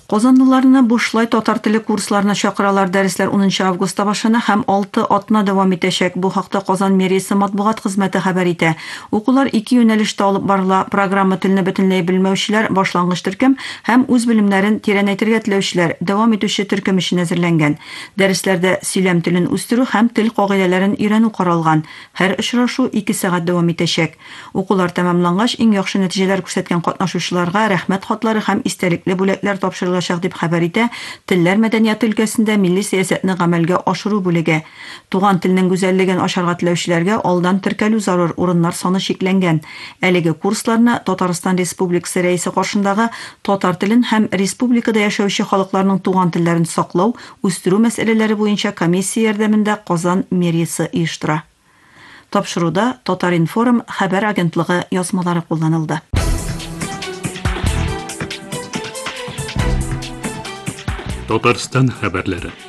Казанлыларны бушлай татар теле курсларына чакыралар. Дәресләр 10 августта башлана һәм 6 атна дәвам итәчәк. Бу хакта Казан мэриясе матбугат хезмәте хәбәр итә. Укулар 2 юнәлештә алып барыла. Программа телне бөтенләй белмәүчеләр, башлангыч төркем һәм үз белемнәрен тирәнәйтергә теләүчеләр дәвам итүче төркем өчен әзерләнгән. Дәресләрдә сөйләм телен үстерү һәм тел кагыйдәләрен өйрәнү каралган. Һәр очрашу 2 сәгать дәвам итәчәк. Укулар тәмамлангач, иң яхшы нәтиҗәләр күрсәткән катнашучыларга рәхмәт хатлары һәм истәлекле бүләкләр тапшырылачак дип хәбәр итә Телләр мәдәнияты өлкәсендә милли сәясәтне гамәлгә ашыру бүлеге. Туган телнең гүзәллеген ашарга теләүчеләргә алдан теркәлү зарур, урыннар саны шикләнгән. Әлеге курсларны Татарстан Республикасы рәисе каршындагы татар телен һәм республикада яшәүче халыкларның туган телләрен саклау, үстерү мәсьәләләре буенча комиссия ярдәмендә Казан мэриясе оештыра. Тапшыруда Татар-Информ хәбәр агентлыгы язмалары кулланылды. Татарстан хәбәрләре.